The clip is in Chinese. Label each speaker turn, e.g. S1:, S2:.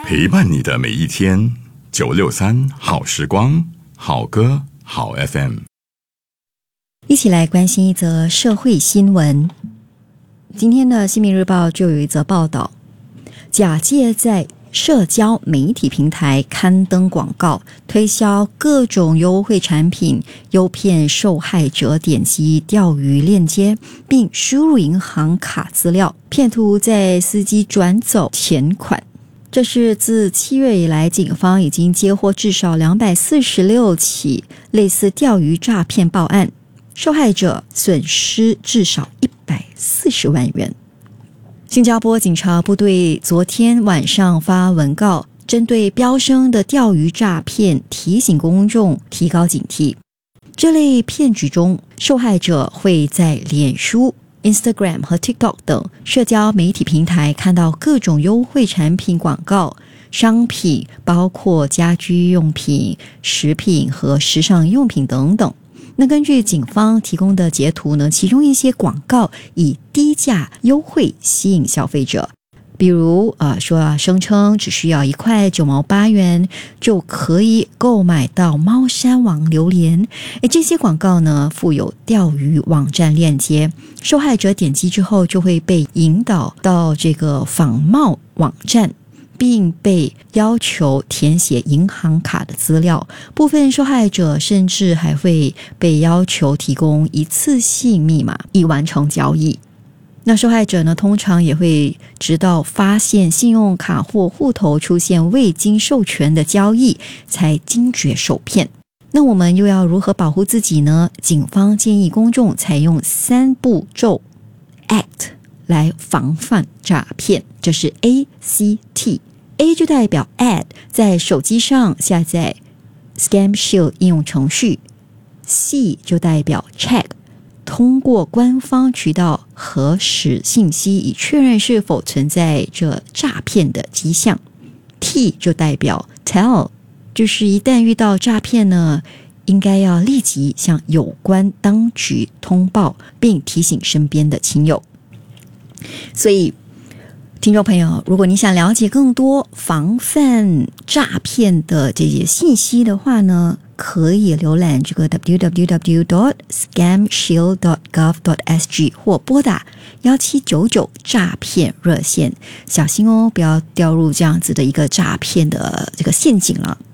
S1: 陪伴你的每一天，963好时光，好歌好 FM。
S2: 一起来关心一则社会新闻。今天的新民日报就有一则报道，假借在社交媒体平台刊登广告，推销各种优惠产品，诱骗受害者点击钓鱼链接，并输入银行卡资料，骗图在司机转走钱款。这是自7月以来，警方已经接获至少246起类似钓鱼诈骗报案，受害者损失至少140万元。新加坡警察部队昨天晚上发文告，针对飙升的钓鱼诈骗，提醒公众提高警惕。这类骗局中，受害者会在脸书、Instagram 和 TikTok 等社交媒体平台看到各种优惠产品广告，商品包括家居用品、食品和时尚用品等等。那根据警方提供的截图呢，其中一些广告以低价优惠吸引消费者，比如声称只需要1块9毛8元就可以购买到猫山王榴莲。这些广告呢附有钓鱼网站链接，受害者点击之后就会被引导到这个仿冒网站，并被要求填写银行卡的资料，部分受害者甚至还会被要求提供一次性密码以完成交易。那受害者呢，通常也会直到发现信用卡或户头出现未经授权的交易才惊觉受骗。那我们又要如何保护自己呢？警方建议公众采用3步骤 ACT 来防范诈骗，这是 ACT。A 就代表 Add， 在手机上下载 Scam Shield 应用程序。 C 就代表 Check， 通过官方渠道核实信息，以确认是否存在这诈骗的迹象。 T 就代表 Tell， 就是一旦遇到诈骗呢，应该要立即向有关当局通报，并提醒身边的亲友。所以听众朋友，如果你想了解更多防范诈骗的这些信息的话呢，可以浏览这个 www.scamshield.gov.sg 或拨打1799诈骗热线，小心哦，不要掉入这样子的一个诈骗的这个陷阱了。